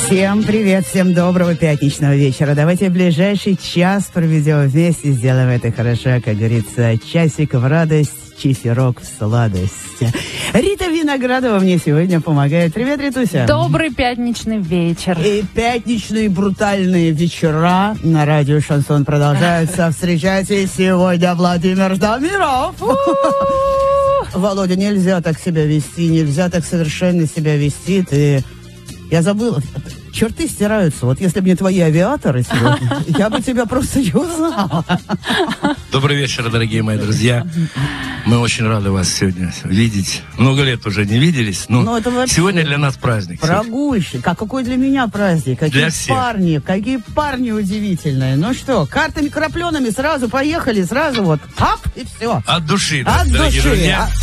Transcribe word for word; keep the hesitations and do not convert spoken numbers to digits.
Всем привет, всем доброго пятничного вечера. Давайте в ближайший час проведем вместе, сделаем это хорошо, как говорится, часик в радость, чиферок в сладость. Рита Виноградова мне сегодня помогает. Привет, Ритуся. Добрый пятничный вечер. И пятничные брутальные вечера на радио Шансон продолжаются. Встречайте сегодня Владимир Ждамиров. Володя, нельзя так себя вести, нельзя так совершенно себя вести. Ты... Я забыла. Черты стираются. Вот если бы не твои авиаторы сегодня, я бы тебя просто не узнала. Добрый вечер, дорогие мои друзья. Мы очень рады вас сегодня видеть. Много лет уже не виделись, но, но это сегодня для нас праздник. Прогульщик. А какой для меня праздник? Какие для всех. парни, какие парни удивительные. Ну что, картами крапленными сразу поехали, сразу вот, ап, и все. От души, От дорогие души. друзья.